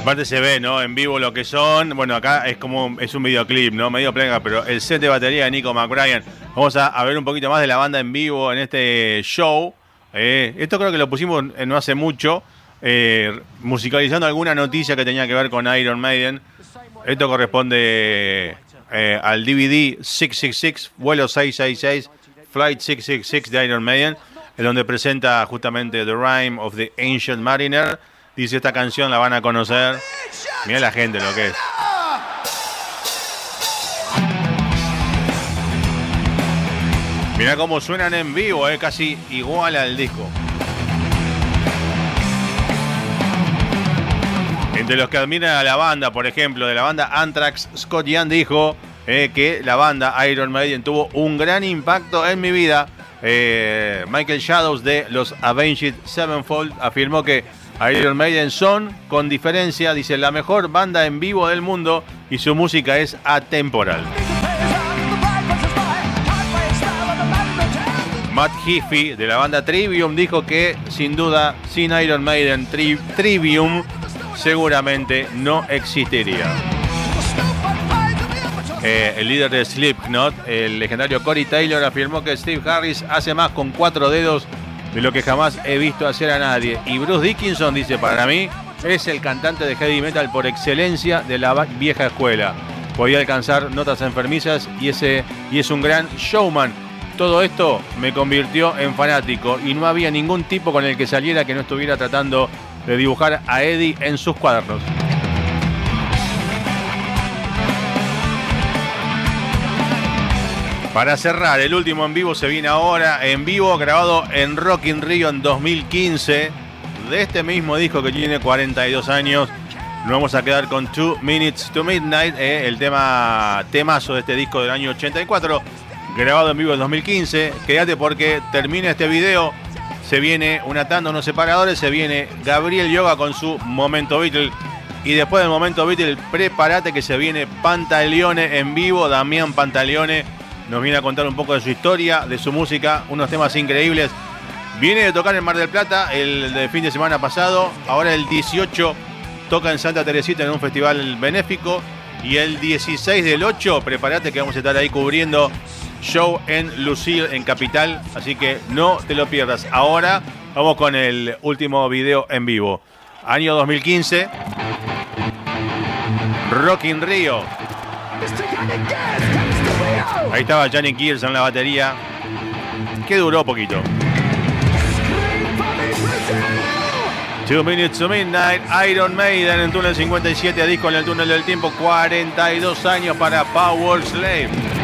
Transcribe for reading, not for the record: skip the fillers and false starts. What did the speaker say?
Aparte se ve, ¿no? En vivo lo que son. Bueno, acá es un videoclip, ¿no? Medio plega, pero el set de batería de Nico McBrien. Vamos a ver un poquito más de la banda en vivo en este show. Esto creo que lo pusimos no hace mucho, musicalizando alguna noticia que tenía que ver con Iron Maiden. Esto corresponde al DVD 666, vuelo 666, Flight 666 de Iron Maiden, en donde presenta justamente The Rime of the Ancient Mariner. Dice, esta canción la van a conocer. Mirá la gente lo que es. Mirá cómo suenan en vivo, casi igual al disco. Entre los que admiran a la banda, por ejemplo, de la banda Anthrax, Scott Ian dijo que la banda Iron Maiden tuvo un gran impacto en mi vida. Michael Shadows de los Avenged Sevenfold afirmó que Iron Maiden son, con diferencia, dice, la mejor banda en vivo del mundo y su música es atemporal. Matt Heafy de la banda Trivium dijo que sin duda sin Iron Maiden Trivium seguramente no existiría. El líder de Slipknot, el legendario Corey Taylor, afirmó que Steve Harris hace más con 4 dedos de lo que jamás he visto hacer a nadie. Y Bruce Dickinson dice, para mí es el cantante de heavy metal por excelencia de la vieja escuela. Podía alcanzar notas enfermizas y es un gran showman. Todo esto me convirtió en fanático y no había ningún tipo con el que saliera que no estuviera tratando de dibujar a Eddie en sus cuadernos. Para cerrar, el último en vivo se viene ahora, en vivo, grabado en Rock in Rio en 2015, de este mismo disco que tiene 42 años. Nos vamos a quedar con 2 Minutes to Midnight, el temazo de este disco del año 84, grabado en vivo en 2015. Quédate porque termina este video, se viene una tanda, unos separadores, se viene Gabriel Yoga con su Momento Beatle. Y después del Momento Beatle, prepárate que se viene Pantaleone en vivo. Damián Pantaleone nos viene a contar un poco de su historia, de su música, unos temas increíbles. Viene de tocar en Mar del Plata el de fin de semana pasado. Ahora el 18 toca en Santa Teresita en un festival benéfico. Y el 16 del 8, prepárate que vamos a estar ahí cubriendo show en Lucille, en Capital. Así que no te lo pierdas. Ahora vamos con el último video en vivo. Año 2015. Rock in Rio. Ahí estaba Johnny Gears en la batería, que duró poquito. 2 Minutes to Midnight, Iron Maiden en Túnel 57, disco en el túnel del tiempo, 42 años para Power Slave.